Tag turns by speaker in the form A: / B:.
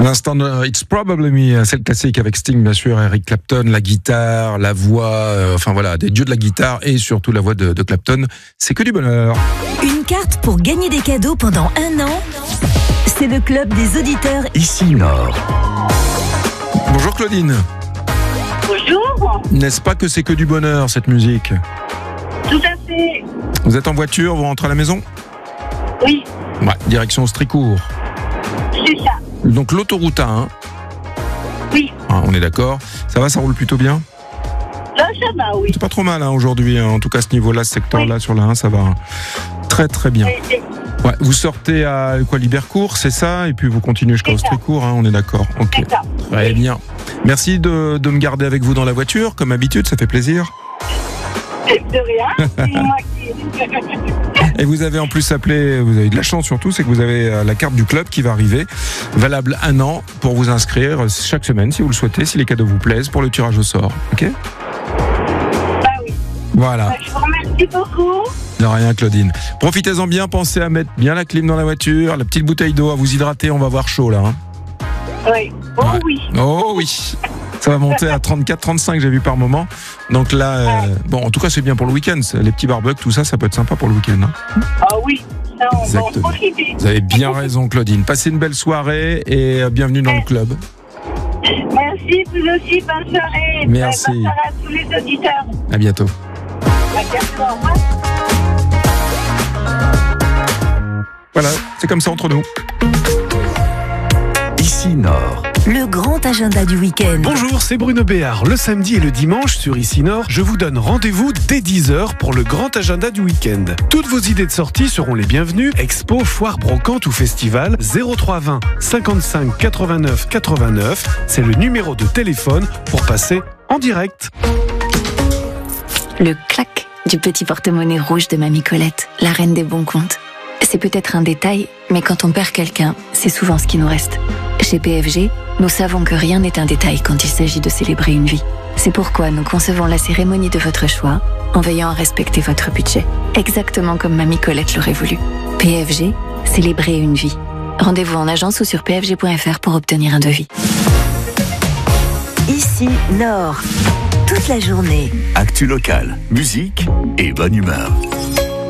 A: l'instant, It's Probably Me, c'est le classique avec Sting, bien sûr, Eric Clapton, la guitare, la voix, enfin voilà, des dieux de la guitare et surtout la voix de Clapton. C'est que du bonheur.
B: Une carte pour gagner des cadeaux pendant 1 an. C'est le club des auditeurs
C: Ici Nord.
A: Bonjour Claudine.
D: Bonjour.
A: N'est-ce pas que c'est que du bonheur cette musique?
D: Tout à fait.
A: Vous êtes en voiture, vous rentrez à la maison?
D: Oui,
A: Ouais, direction Stricourt.
D: c'est ça.
A: Donc l'autoroute A1.
D: Oui.
A: Ah, on est d'accord. Ça va, ça roule plutôt bien?
D: Là, ça va, oui.
A: C'est pas trop mal aujourd'hui, en tout cas ce niveau-là, ce secteur-là, sur la 1, ça va très très bien. Ouais, vous sortez à Libercourt, c'est ça? Et puis vous continuez jusqu'au
D: C'est ça.
A: Stricourt, hein, on est d'accord. Ok.
D: C'est ça.
A: Très bien. Merci de me garder avec vous dans la voiture, comme habitude, ça fait plaisir.
D: De rien, c'est moi qui...
A: Et vous avez en plus appelé, vous avez de la chance surtout, c'est que vous avez la carte du club qui va arriver, valable 1 an pour vous inscrire chaque semaine si vous le souhaitez, si les cadeaux vous plaisent, pour le tirage au sort. Ok?
D: Bah oui.
A: Voilà.
D: Je vous remercie beaucoup.
A: De rien Claudine. Profitez-en bien, pensez à mettre bien la clim dans la voiture, la petite bouteille d'eau à vous hydrater, on va avoir chaud là. Hein.
D: Oui. Oh
A: Ouais.
D: oui.
A: Oh oui. Ça va monter à 34, 35, j'ai vu par moment. Donc là, bon, en tout cas, c'est bien pour le week-end. Les petits barbecues, tout ça, ça peut être sympa pour le week-end. Hein.
D: Ah oui. Ça, on va en
A: Exactement.
D: profiter.
A: Vous avez bien raison, Claudine. Passez une belle soirée et bienvenue dans le club.
D: Merci, vous aussi. Bonne soirée.
A: Merci.
D: Bonne soirée à tous les auditeurs.
A: À bientôt.
D: À bientôt. Au revoir.
A: Voilà, c'est comme ça entre nous.
C: Ici Nord.
B: le grand agenda du week-end.
E: Bonjour, c'est Bruno Béard. Le samedi et le dimanche sur Ici Nord, je vous donne rendez-vous dès 10h pour le grand agenda du week-end. Toutes vos idées de sortie seront les bienvenues. Expo, foire, brocante ou festival. 0320 55 89 89. C'est le numéro de téléphone pour passer en direct.
F: Le clac du petit porte-monnaie rouge de Mamie Colette, la reine des bons comptes. C'est peut-être un détail, mais quand on perd quelqu'un, c'est souvent ce qui nous reste. Chez PFG, nous savons que rien n'est un détail quand il s'agit de célébrer une vie. C'est pourquoi nous concevons la cérémonie de votre choix en veillant à respecter votre budget, exactement comme Mamie Colette l'aurait voulu. PFG, célébrer une vie. Rendez-vous en agence ou sur pfg.fr pour obtenir un devis.
B: Ici Nord, toute la journée.
C: Actu locale, musique et bonne humeur.